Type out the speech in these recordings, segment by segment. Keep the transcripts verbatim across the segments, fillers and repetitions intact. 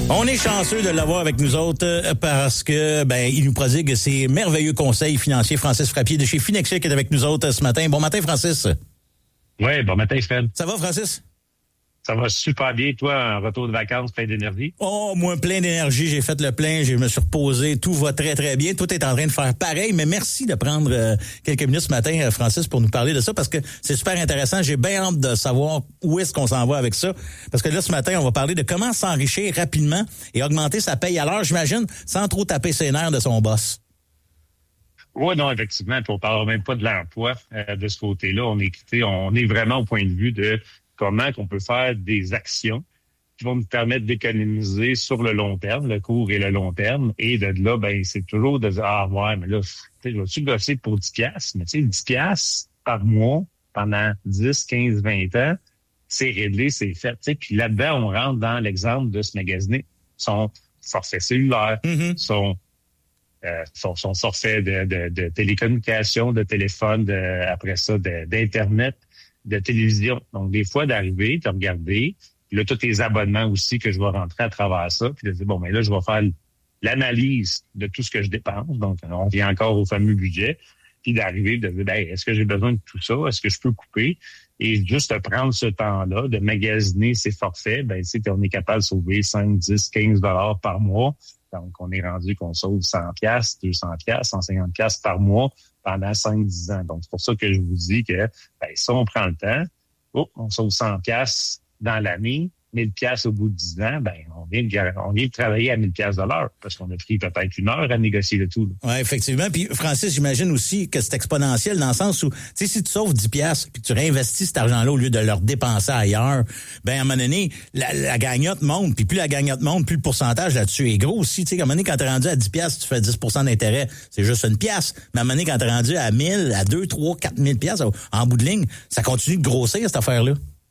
On est chanceux de l'avoir avec nous autres parce que ben il nous prodigue ses merveilleux conseils financiers. Francis Frappier de chez Finexia qui est avec nous autres ce matin. Bon matin, Francis. Oui, bon matin, Fred. Ça va, Francis? Ça va super bien. Toi, un retour de vacances plein d'énergie? Oh, moi, plein d'énergie. J'ai fait le plein, je me suis reposé. Tout va très, très bien. Tout est en train de faire pareil. Mais merci de prendre euh, quelques minutes ce matin, Francis, pour nous parler de ça parce que c'est super intéressant. J'ai bien hâte de savoir où est-ce qu'on s'en va avec ça. Parce que là, ce matin, on va parler de comment s'enrichir rapidement et augmenter sa paye à l'heure, j'imagine, sans trop taper ses nerfs de son boss. Oui, non, effectivement. Puis on parle même pas de l'emploi euh, de ce côté-là. On est, on est vraiment au point de vue de comment qu'on peut faire des actions qui vont nous permettre d'économiser sur le long terme, le court et le long terme. Et de là, ben c'est toujours de dire, ah ouais, mais là, tu sais, je vais-tu gosser pour dix piastres? Mais tu sais, dix piastres par mois pendant dix, quinze, vingt ans, c'est réglé, c'est fait. Tu sais, puis là-dedans, on rentre dans l'exemple de ce magasiner. Son forfait cellulaire, mm-hmm. son, euh, son, son forfait de, de, de télécommunication, de téléphone, de, après ça, de, d'Internet, de télévision. Donc, des fois, d'arriver, de regarder, puis là, tous les abonnements aussi que je vais rentrer à travers ça, puis de dire, bon, mais là, je vais faire l'analyse de tout ce que je dépense. Donc, on vient encore au fameux budget, puis d'arriver, de dire, ben, est-ce que j'ai besoin de tout ça? Est-ce que je peux couper? Et juste de prendre ce temps-là, de magasiner ses forfaits, ben, tu sais, on est capable de sauver cinq, dix, quinze dollars par mois. Donc, on est rendu qu'on sauve cent piastres, deux cents piastres, cent cinquante piastres par mois pendant cinq dix ans. Donc, c'est pour ça que je vous dis que ben, si on prend le temps, oh, on sauve cent piastres dans l'année, mille piastres au bout de dix ans, ben on vient de, on vient de travailler à mille piastres de l'heure parce qu'on a pris peut-être une heure à négocier le tout. Oui, effectivement. Puis, Francis, j'imagine aussi que c'est exponentiel dans le sens où, tu sais, si tu sauves dix piastres puis que tu réinvestis cet argent-là au lieu de le dépenser ailleurs, ben à un moment donné, la, la gagnotte monte. Puis plus la gagnotte monte, plus le pourcentage là-dessus est gros aussi. Tu sais, à un moment donné, quand t'es rendu à dix piastres, tu fais dix pour cent d'intérêt, c'est juste une piastre. Mais à un moment donné, quand t'es rendu à mille, à deux, trois, quatre mille piastres, en bout de ligne, ça continue de grossir, cette affaire-là.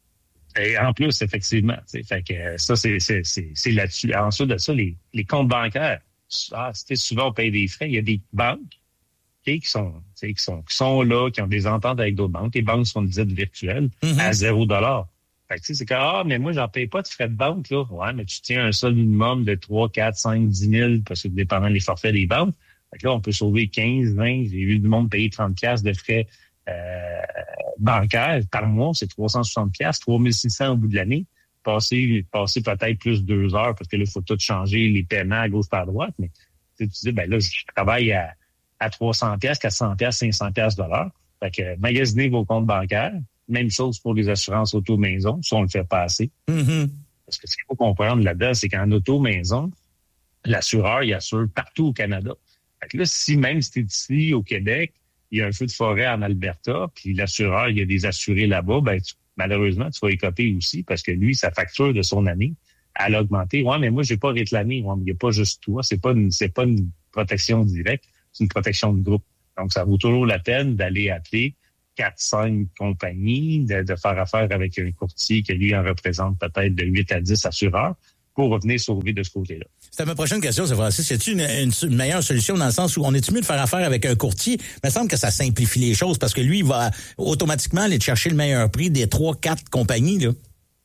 Et en plus, effectivement, fait que ça, c'est, c'est, c'est, c'est là-dessus. Ensuite de ça, les, les comptes bancaires, ah, souvent on paye des frais. Il y a des banques okay, qui sont, qui sont, qui sont là, qui ont des ententes avec d'autres banques. Les banques sont dites virtuelles mm-hmm. à zéro dollar. Fait que c'est comme, ah, mais moi, j'en paye pas de frais de banque, là. Ouais, mais tu tiens un seul minimum de trois, quatre, cinq, dix mille, parce que dépendant des forfaits des banques. Fait que là, on peut sauver quinze, vingt. J'ai vu du monde payer trente piastres de frais Euh, bancaire par mois, c'est trois cent soixante piastres, trois mille six cents au bout de l'année. Passer, passer peut-être plus de deux heures parce que là, il faut tout changer, les paiements à gauche par droite. Mais tu dis, ben là, je travaille à, à trois cents piastres, quatre cents piastres, cinq cents piastres de l'heure. Fait que magasinez vos comptes bancaires. Même chose pour les assurances auto-maison, si on le fait passer. Mm-hmm. Parce que ce qu'il faut comprendre là-dedans, c'est qu'en auto-maison, l'assureur, il assure partout au Canada. Fait que là, si même si t'es ici au Québec, il y a un feu de forêt en Alberta, puis l'assureur, il y a des assurés là-bas, ben tu, malheureusement, tu vas écoper aussi parce que lui, sa facture de son année, elle a augmenté. Ouais, mais moi, j'ai pas réclamé. Ouais, mais il n'y a pas juste toi. C'est pas une, c'est pas une protection directe, c'est une protection de groupe. Donc, ça vaut toujours la peine d'aller appeler quatre, cinq compagnies, de, de faire affaire avec un courtier qui, lui, en représente peut-être de huit à dix assureurs pour revenir sauver de ce côté-là. C'était ma prochaine question, c'est Francis. Y a-t-il une, une, une meilleure solution dans le sens où on est-tu mieux de faire affaire avec un courtier? Il me semble que ça simplifie les choses parce que lui, il va automatiquement aller chercher le meilleur prix des trois, quatre compagnies, là.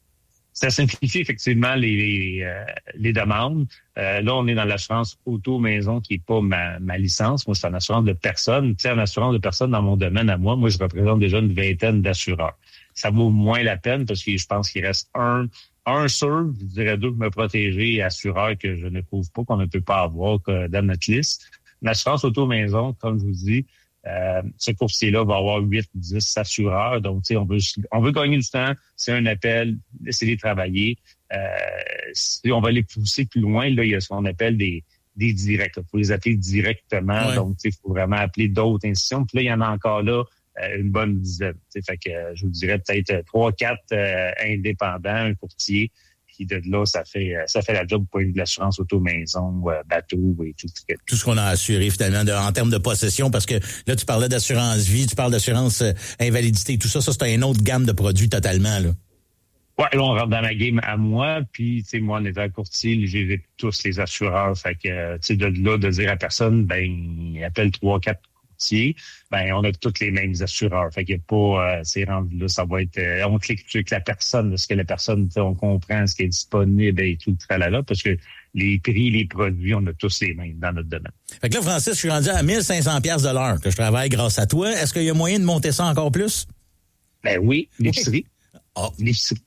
Ça simplifie effectivement les, les, euh, les demandes. Euh, là, on est dans l'assurance auto-maison qui est pas ma, ma licence. Moi, c'est une assurance de personnes. Tu sais, une assurance de personnes dans mon domaine à moi, moi, je représente déjà une vingtaine d'assureurs. Ça vaut moins la peine parce que je pense qu'il reste un Un sûr, je dirais deux, me protéger et assureur que je ne trouve pas, qu'on ne peut pas avoir que dans notre liste. L'assurance auto-maison, comme je vous dis, euh, ce courtier-là va avoir huit, dix assureurs. Donc, tu sais, on veut, on veut gagner du temps. C'est un appel, essayer de travailler. Euh, si on va les pousser plus loin, là, il y a ce qu'on appelle des, des directs. Il faut les appeler directement. Ouais. Donc, tu sais, il faut vraiment appeler d'autres institutions. Puis là, il y en a encore là une bonne dizaine. T'sais, fait que euh, je vous dirais peut-être trois, quatre euh, indépendants, un courtier, puis de là, ça fait ça fait la job pour de l'assurance auto-maison, euh, bateau et tout. Tout ce qu'on a assuré finalement de, en termes de possession, parce que là, tu parlais d'assurance vie, tu parles d'assurance euh, invalidité, tout ça, ça c'est une autre gamme de produits totalement, là. Ouais, là, on rentre dans ma game à moi, puis tu sais, moi, en étant courtier, j'ai tous les assureurs. Fait que, tu sais, de là, de dire à personne, ben, appelle trois, quatre courtier, ben on a tous les mêmes assureurs. Fait qu'il n'y a pas, euh, c'est rendu là, ça va être, euh, on clique avec la personne, ce que la personne, on comprend ce qui est disponible et tout le tralala, parce que les prix, les produits, on a tous les mêmes dans notre domaine. Fait que là, Francis, je suis rendu à mille cinq cents piastres de l'heure que je travaille grâce à toi. Est-ce qu'il y a moyen de monter ça encore plus? Ben oui, l'épicerie. Oui. Oh. L'épicerie.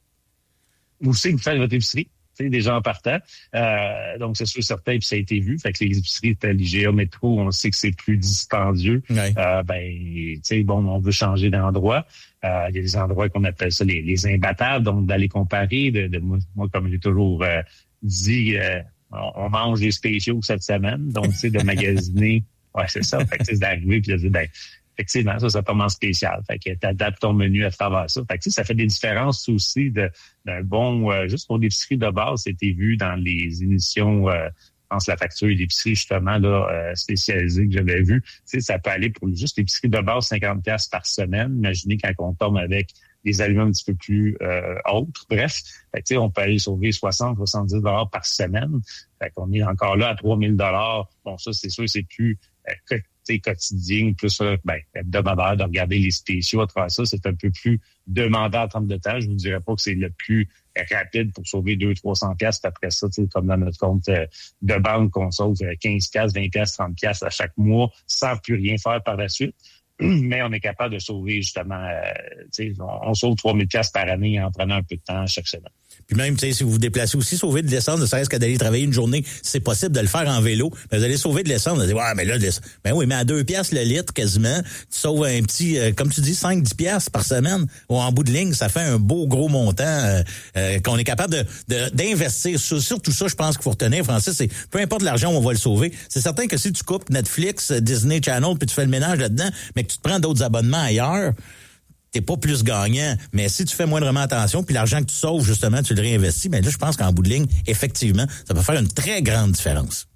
Vous savez que vous faites votre épicerie. Des gens partant. Euh, donc, c'est sûr, certain, puis ça a été vu. Fait que les épiceries, l'I G A Métro, on sait que c'est plus dispendieux. Ouais. Euh, ben, tu sais, bon, on veut changer d'endroit. Euh, il y a des endroits qu'on appelle ça les, les imbattables, donc d'aller comparer. De, de moi, moi, comme j'ai toujours euh, dit, euh, on, on mange des spéciaux cette semaine. Donc, tu sais, de magasiner. Ouais, c'est ça. Fait que c'est d'arriver puis de dire, ben, effectivement, ça, c'est vraiment spécial. Fait que t'adaptes ton menu à travers ça. Fait que ça fait des différences aussi de, d'un bon, euh, juste pour l'épicerie de base, c'était vu dans les émissions, euh, je pense la facture d'épicerie, justement, là, euh, spécialisée que j'avais vue. Tu sais, ça peut aller pour juste l'épicerie de base, cinquante piastres par semaine. Imaginez quand on tombe avec des aliments un petit peu plus euh, autres. Bref, fait que, tu sais, on peut aller sauver soixante, soixante-dix dollars par semaine. Fait qu'on est encore là à trois mille dollars. Bon, ça, c'est sûr, c'est plus euh, quotidien, plus ben, hebdomadaire, de regarder les spéciaux à travers ça, c'est un peu plus demandant en termes de temps. Je vous dirais pas que c'est le plus rapide pour sauver deux cents trois cents piastres. Après ça, comme dans notre compte euh, de banque, qu'on sauve quinze piastres, vingt piastres, trente piastres à chaque mois sans plus rien faire par la suite. Mais on est capable de sauver justement, euh, on, on sauve trois mille piastres par année en prenant un peu de temps chaque semaine. Puis même, tu sais, si vous vous déplacez aussi, sauver de l'essence, ne serait-ce qu'à d'aller travailler une journée, c'est possible de le faire en vélo. Mais vous allez sauver de l'essence, vous allez dire, ouais, mais là, de l'essence. Ben oui, mais à deux piastres le litre, quasiment, tu sauves un petit, euh, comme tu dis, cinq dix piastres par semaine. Ou en bout de ligne, ça fait un beau gros montant euh, euh, qu'on est capable de, de d'investir. Sur, sur tout ça, je pense qu'il faut retenir, Francis, c'est peu importe l'argent où on va le sauver. C'est certain que si tu coupes Netflix, Disney Channel, puis tu fais le ménage là-dedans, mais que tu te prends d'autres abonnements ailleurs, t'es pas plus gagnant. Mais si tu fais moindrement attention, puis l'argent que tu sauves, justement, tu le réinvestis, mais là, je pense qu'en bout de ligne, effectivement, ça peut faire une très grande différence.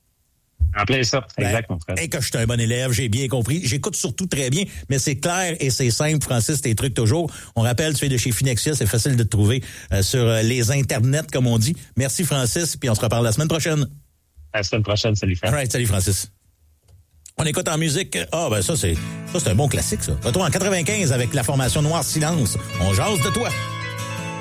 En plein ça, ben, exact, mon frère. Et que je suis un bon élève, j'ai bien compris. J'écoute surtout très bien, mais c'est clair et c'est simple, Francis, tes trucs toujours. On rappelle, tu es de chez Finexia, c'est facile de te trouver euh, sur euh, les internets, comme on dit. Merci, Francis, puis on se reparle la semaine prochaine. À la semaine prochaine, salut, Francis. All right, salut, Francis. On écoute en musique. Ah, ben ça, c'est ça c'est un bon classique, ça. Retour en quatre-vingt-quinze avec la formation Noir Silence. On jase de toi.